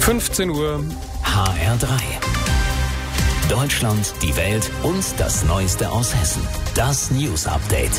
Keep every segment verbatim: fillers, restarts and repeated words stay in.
fünfzehn Uhr. H R drei. Deutschland, die Welt und das Neueste aus Hessen. Das News Update.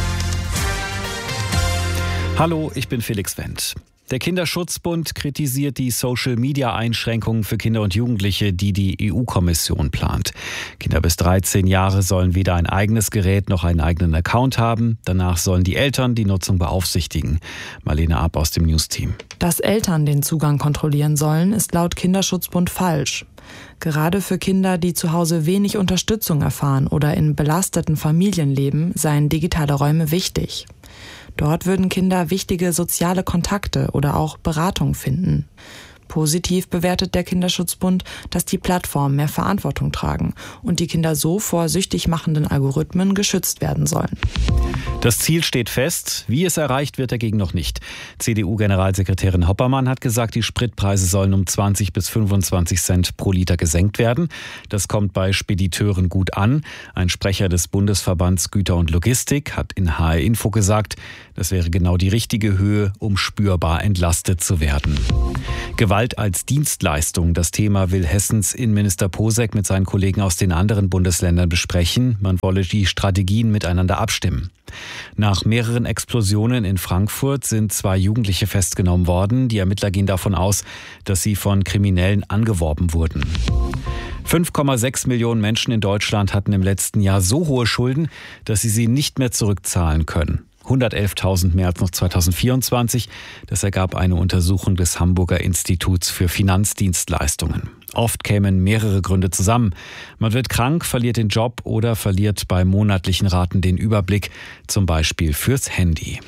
Hallo, ich bin Felix Wendt. Der Kinderschutzbund kritisiert die Social-Media-Einschränkungen für Kinder und Jugendliche, die die E U-Kommission plant. Kinder bis dreizehn Jahre sollen weder ein eigenes Gerät noch einen eigenen Account haben. Danach sollen die Eltern die Nutzung beaufsichtigen. Marlene Ab aus dem News-Team. Dass Eltern den Zugang kontrollieren sollen, ist laut Kinderschutzbund falsch. Gerade für Kinder, die zu Hause wenig Unterstützung erfahren oder in belasteten Familien leben, seien digitale Räume wichtig. Dort würden Kinder wichtige soziale Kontakte oder auch Beratung finden. Positiv bewertet der Kinderschutzbund, dass die Plattformen mehr Verantwortung tragen und die Kinder so vor süchtig machenden Algorithmen geschützt werden sollen. Das Ziel steht fest. Wie es erreicht wird, dagegen noch nicht. C D U-Generalsekretärin Hoppermann hat gesagt, die Spritpreise sollen um zwanzig bis fünfundzwanzig Cent pro Liter gesenkt werden. Das kommt bei Spediteuren gut an. Ein Sprecher des Bundesverbands Güter und Logistik hat in H R Info gesagt, das wäre genau die richtige Höhe, um spürbar entlastet zu werden. Gewalt als Dienstleistung. Das Thema will Hessens Innenminister Posek mit seinen Kollegen aus den anderen Bundesländern besprechen. Man wolle die Strategien miteinander abstimmen. Nach mehreren Explosionen in Frankfurt sind zwei Jugendliche festgenommen worden. Die Ermittler gehen davon aus, dass sie von Kriminellen angeworben wurden. fünf Komma sechs Millionen Menschen in Deutschland hatten im letzten Jahr so hohe Schulden, dass sie sie nicht mehr zurückzahlen können. hundertelftausend mehr als noch zweitausendvierundzwanzig. Das ergab eine Untersuchung des Hamburger Instituts für Finanzdienstleistungen. Oft kämen mehrere Gründe zusammen. Man wird krank, verliert den Job oder verliert bei monatlichen Raten den Überblick, zum Beispiel fürs Handy.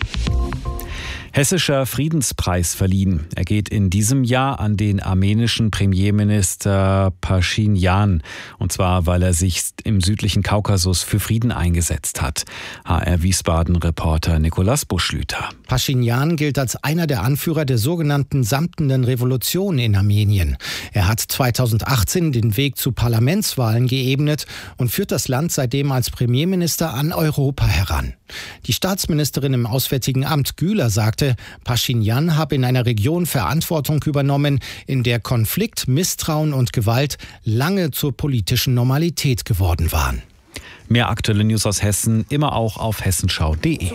Hessischer Friedenspreis verliehen. Er geht in diesem Jahr an den armenischen Premierminister Paschinjan. Und zwar, weil er sich im südlichen Kaukasus für Frieden eingesetzt hat. H R Wiesbaden-Reporter Nikolaus Buschlüter. Paschinjan gilt als einer der Anführer der sogenannten Samtenen Revolution in Armenien. Er hat zweitausendachtzehn den Weg zu Parlamentswahlen geebnet und führt das Land seitdem als Premierminister an Europa heran. Die Staatsministerin im Auswärtigen Amt Güler sagte, Paschinjan habe in einer Region Verantwortung übernommen, in der Konflikt, Misstrauen und Gewalt lange zur politischen Normalität geworden waren. Mehr aktuelle News aus Hessen immer auch auf hessenschau punkt de.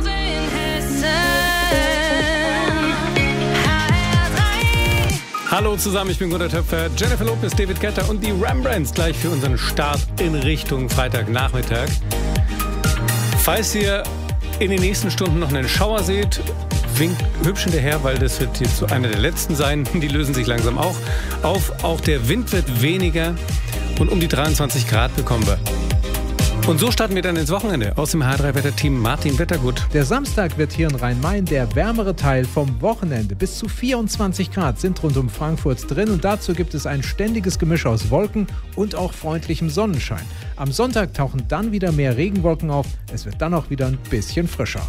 Hallo zusammen, ich bin Gunnar Töpfer, Jennifer Lopez, David Guetta und die Rembrandts gleich für unseren Start in Richtung Freitagnachmittag. Falls ihr in den nächsten Stunden noch einen Schauer seht, winkt hübsch hinterher, weil das wird jetzt so einer der letzten sein. Die lösen sich langsam auch auf. Auch der Wind wird weniger und um die dreiundzwanzig Grad bekommen wir. Und so starten wir dann ins Wochenende. Aus dem H drei Wetterteam Martin Wettergut. Der Samstag wird hier in Rhein-Main der wärmere Teil vom Wochenende. Bis zu vierundzwanzig Grad sind rund um Frankfurt drin und dazu gibt es ein ständiges Gemisch aus Wolken und auch freundlichem Sonnenschein. Am Sonntag tauchen dann wieder mehr Regenwolken auf. Es wird dann auch wieder ein bisschen frischer.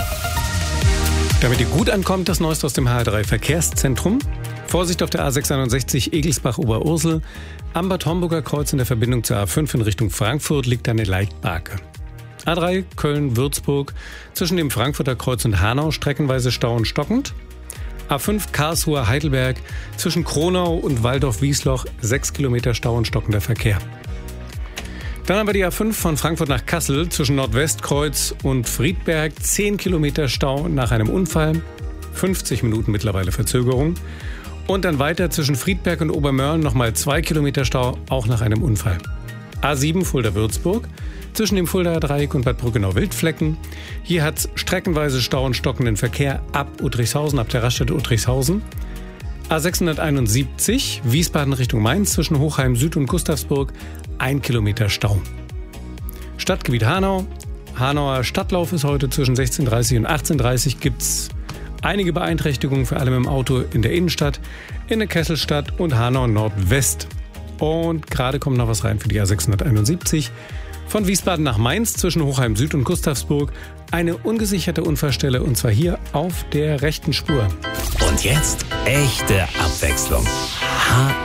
Damit ihr gut ankommt, das Neueste aus dem H drei Verkehrszentrum. Vorsicht auf der A sechshunderteinundsiebzig Egelsbach-Oberursel. Am Bad Homburger Kreuz in der Verbindung zur A fünf in Richtung Frankfurt liegt eine Leitbarke. A drei Köln-Würzburg zwischen dem Frankfurter Kreuz und Hanau streckenweise Stau und stockend. A fünf Karlsruhe-Heidelberg zwischen Kronau und Waldorf-Wiesloch sechs Kilometer Stau und stockender Verkehr. Dann haben wir die A fünf von Frankfurt nach Kassel zwischen Nordwestkreuz und Friedberg zehn Kilometer Stau nach einem Unfall, fünfzig Minuten mittlerweile Verzögerung. Und dann weiter zwischen Friedberg und Obermörlen nochmal zwei Kilometer Stau, auch nach einem Unfall. A sieben Fulda-Würzburg zwischen dem Fuldaer Dreieck und Bad Brückenau-Wildflecken. Hier hat es streckenweise Stau und stockenden Verkehr ab Uttrichshausen, ab der Raststätte Uttrichshausen. A sechshunderteinundsiebzig Wiesbaden Richtung Mainz zwischen Hochheim Süd und Gustavsburg ein Kilometer Stau. Stadtgebiet Hanau. Hanauer Stadtlauf ist heute zwischen sechzehn Uhr dreißig und achtzehn Uhr dreißig. Gibt es einige Beeinträchtigungen, vor allem im Auto in der Innenstadt, in der Kesselstadt und Hanau Nordwest. Und gerade kommt noch was rein für die A sechshunderteinundsiebzig. Von Wiesbaden nach Mainz zwischen Hochheim Süd und Gustavsburg eine ungesicherte Unfallstelle und zwar hier auf der rechten Spur. Und jetzt echte Abwechslung. H